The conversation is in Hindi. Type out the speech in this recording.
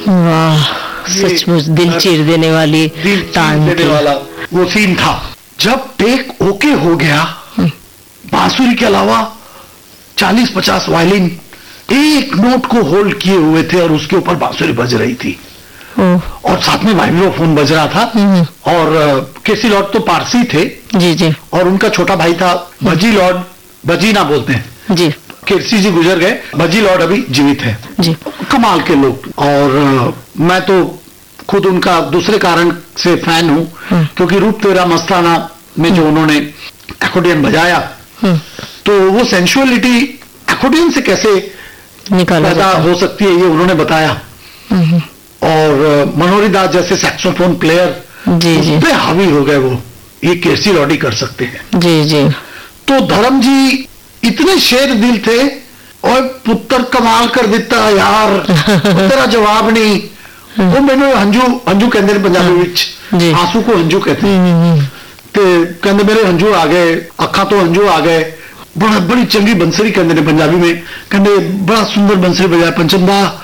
वाह, सचमुच दिल चीर देने वाली, दिल चीर देने वाला वो सीन था। जब टेक ओके हो गया, बांसुरी के अलावा 40-50 वायलिन एक नोट को होल्ड किए हुए थे और उसके ऊपर बांसुरी बज रही थी और साथ में वाइब्रोफोन बज रहा था। और केसी लॉर्ड तो पारसी थे जी जी, और उनका छोटा भाई था भजी लॉर्ड, भजी ना बोलते हैं जी, केसी जी गुजर गए, भजी लॉर्ड अभी जीवित है जी। कमाल के लोग। और मैं तो खुद उनका दूसरे कारण से फैन हूं, क्योंकि रूप तेरा मस्ताना में जो उन्होंने एक्कोर्डियन बजाया, तो वो सेंसुअलिटी एक्कोर्डियन से कैसे पैदा हो सकती है ये उन्होंने बताया। और मनोहरी दास जैसे सैक्सोफोन प्लेयर उस पे हावी हो गए, वो ये केसी लॉर्ड ही कर सकते हैं। जी जी। तो धर्म जी इतने शेर दिल थे, और पुत्र कमाल कर दिता यार, तेरा जवाब नहीं। वो मैंने हंजू कहते हैं पंजाबी विच, आंसू को हंजू कहते हैं, ते कहते मेरे हंजू आ गए, अखा तो हंजू आ गए। बड़ी चंगी बंसरी कहते हैं पंजाबी में, कहते बड़ा सुंदर बंसरी बजाया पंचम दा,